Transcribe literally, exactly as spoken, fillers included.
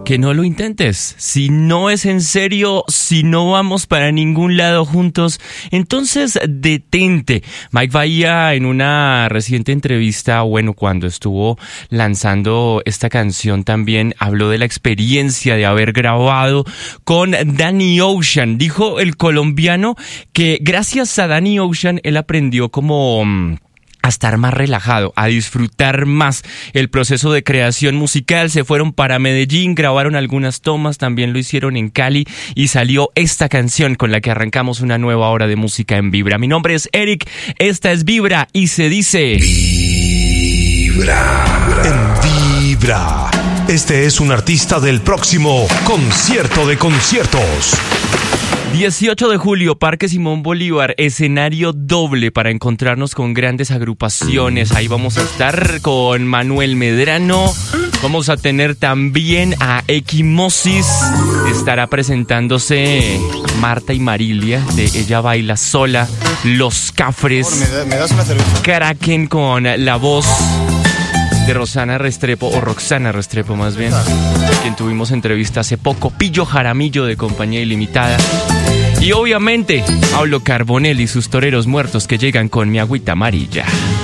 que no lo intentes. Si no es en serio, si no vamos para ningún lado juntos, entonces detente. Mike Bahía, en una reciente entrevista, bueno, cuando estuvo lanzando esta canción, también habló de la experiencia de haber grabado con Danny Ocean. Dijo el colombiano que gracias a Danny Ocean él aprendió como a estar más relajado, a disfrutar más el proceso de creación musical. Se fueron para Medellín, grabaron algunas tomas, también lo hicieron en Cali y salió esta canción con la que arrancamos una nueva hora de música en Vibra. Mi nombre es Eric, esta es Vibra y se dice Vibra. En Vibra. Este es un artista del próximo concierto de conciertos. dieciocho de julio, Parque Simón Bolívar, escenario doble para encontrarnos con grandes agrupaciones. Ahí vamos a estar con Manuel Medrano, vamos a tener también a Equimosis, estará presentándose Marta y Marilia de Ella Baila Sola, Los Cafres, ¿Me, da, ¿me das una cerveza? Kraken con la voz de Rosana Restrepo, o Roxana Restrepo más bien, quien tuvimos entrevista hace poco, Pillo Jaramillo de Compañía Ilimitada, y obviamente Pablo Carbonell y sus toreros muertos que llegan con Mi Agüita Amarilla.